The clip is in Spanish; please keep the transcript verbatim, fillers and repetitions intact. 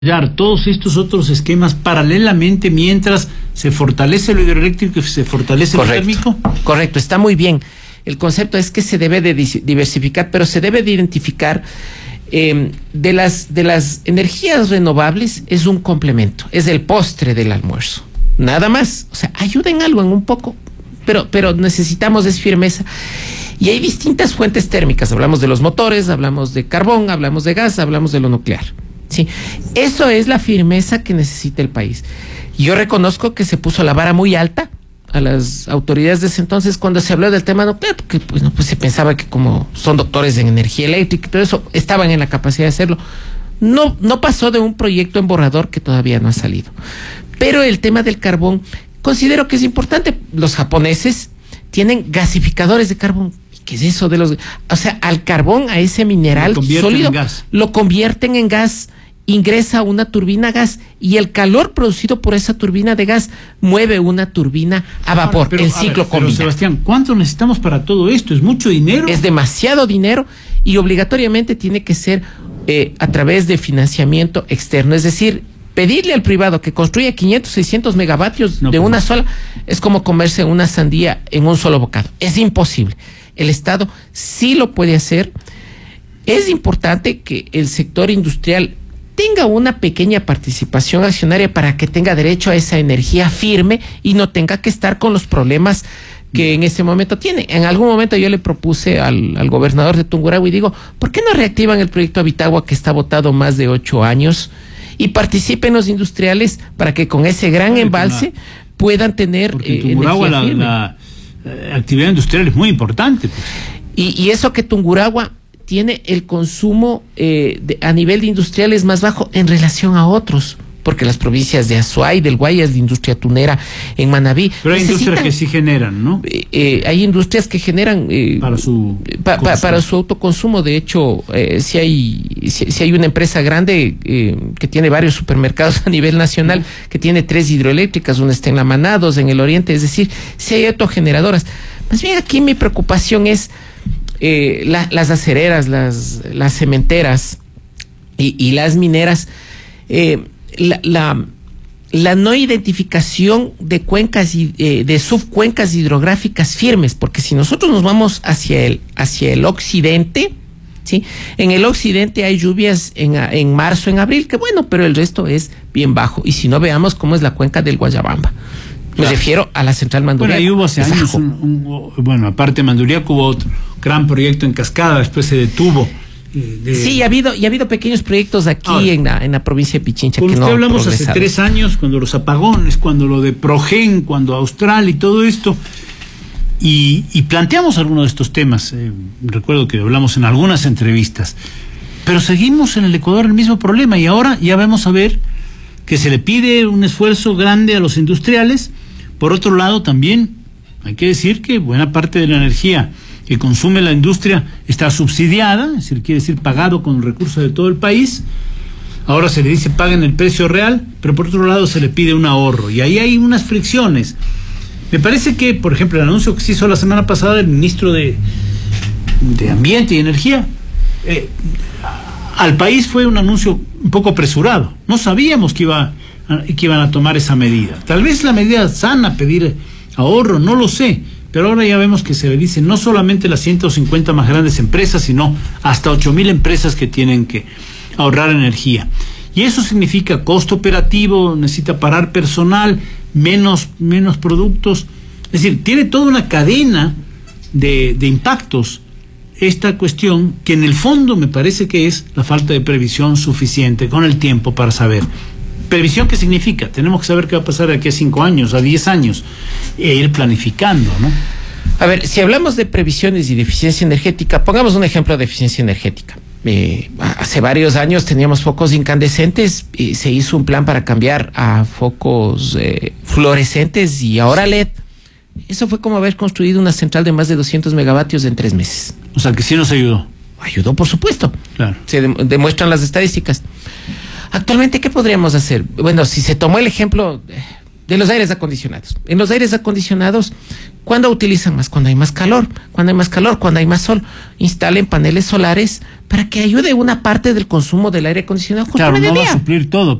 Todos estos otros esquemas paralelamente mientras se fortalece lo hidroeléctrico y se fortalece lo térmico. Correcto, está muy bien. El concepto es que se debe de diversificar, pero se debe de identificar eh, de las de las energías renovables es un complemento, es el postre del almuerzo, nada más. O sea, ayuda en algo, en un poco, pero pero necesitamos es firmeza. Y hay distintas fuentes térmicas. Hablamos de los motores, hablamos de carbón, hablamos de gas, hablamos de lo nuclear. Sí, eso es la firmeza que necesita el país. Yo reconozco que se puso la vara muy alta a las autoridades de ese entonces cuando se habló del tema nuclear, porque pues, no, pues se pensaba que como son doctores en energía eléctrica y todo eso, estaban en la capacidad de hacerlo. No, no pasó de un proyecto en borrador que todavía no ha salido. Pero el tema del carbón, considero que es importante. Los japoneses tienen gasificadores de carbón. ¿Qué es eso de los...? O sea, al carbón, a ese mineral sólido, lo convierten en gas, ingresa a una turbina a gas y el calor producido por esa turbina de gas mueve una turbina a vapor, pero, el ciclo combinado. Pero Sebastián, ¿cuánto necesitamos para todo esto? ¿Es mucho dinero? Es demasiado dinero y obligatoriamente tiene que ser eh, a través de financiamiento externo, es decir, pedirle al privado que construya quinientos, seiscientos megavatios no, de una sola es como comerse una sandía en un solo bocado, es imposible. El Estado sí lo puede hacer. Es importante que el sector industrial tenga una pequeña participación accionaria para que tenga derecho a esa energía firme y no tenga que estar con los problemas que en ese momento tiene. En algún momento yo le propuse al, al gobernador de Tungurahua y digo, ¿por qué no reactivan el proyecto Habitagua que está votado más de ocho años y participen los industriales para que con ese gran embalse puedan tener eh, energía la, firme? La, la actividad industrial es muy importante. Pues. Y, y eso que Tungurahua tiene el consumo eh, de, a nivel de industriales más bajo en relación a otros, porque las provincias de Azuay, del Guayas, de industria tunera en Manabí. Pero hay industrias que sí generan, ¿no? Eh, eh, hay industrias que generan eh, para su pa, pa, para su autoconsumo. De hecho, eh, si hay si, si hay una empresa grande eh, que tiene varios supermercados a nivel nacional, que tiene tres hidroeléctricas, una está en La Maná, dos en el oriente, es decir, si hay autogeneradoras. Más bien aquí mi preocupación es eh, la, las acereras, las, las cementeras y, y las mineras. Eh, La, la, la no identificación de cuencas y eh, de subcuencas hidrográficas firmes, porque si nosotros nos vamos hacia el hacia el occidente, sí, en el occidente hay lluvias en, en marzo, en abril, que bueno, pero el resto es bien bajo. Y si no, veamos cómo es la cuenca del Guayabamba. Me claro. refiero a la central Manduriaco. Bueno, ahí hubo hace años, un, un, bueno, aparte de Manduriaco hubo otro gran proyecto en Cascada, después se detuvo. De... Sí, y ha habido y ha habido pequeños proyectos aquí ahora, en la en la provincia de Pichincha que usted no hablamos hace tres años, cuando los apagones, cuando lo de Progen, cuando Austral y todo esto, y, y planteamos algunos de estos temas. Eh, recuerdo que hablamos en algunas entrevistas, pero seguimos en el Ecuador el mismo problema y ahora ya vamos a ver que se le pide un esfuerzo grande a los industriales. Por otro lado, también hay que decir que buena parte de la energía que consume la industria está subsidiada, es decir, quiere decir pagado con recursos de todo el país. Ahora se le dice paguen el precio real, pero por otro lado se le pide un ahorro, y ahí hay unas fricciones. Me parece que, por ejemplo, el anuncio que se hizo la semana pasada del ministro de, de Ambiente y Energía, eh, al país fue un anuncio un poco apresurado. No sabíamos que, iba a, que iban a tomar esa medida. Tal vez la medida sana, pedir ahorro, no lo sé. Pero ahora ya vemos que se le dice no solamente las ciento cincuenta más grandes empresas, sino hasta ocho mil empresas que tienen que ahorrar energía. Y eso significa costo operativo, necesita parar personal, menos, menos productos. Es decir, tiene toda una cadena de, de impactos esta cuestión que en el fondo me parece que es la falta de previsión suficiente con el tiempo para saber. ¿Previsión qué significa? Tenemos que saber qué va a pasar de aquí a cinco años, a diez años, e ir planificando, ¿no? A ver, si hablamos de previsiones y de eficiencia energética, pongamos un ejemplo de eficiencia energética. Eh, hace varios años teníamos focos incandescentes y se hizo un plan para cambiar a focos eh, fluorescentes y ahora L E D. Eso fue como haber construido una central de más de doscientos megavatios en tres meses. O sea, que sí nos ayudó. Ayudó, por supuesto. Claro. Se de- demuestran las estadísticas. Actualmente, ¿qué podríamos hacer? Bueno, si se tomó el ejemplo de los aires acondicionados. En los aires acondicionados, ¿cuándo utilizan más? Cuando hay más calor. Cuando hay más calor, cuando hay más sol. Instalen paneles solares para que ayude una parte del consumo del aire acondicionado justo claro, a mediodía. No va a suplir todo.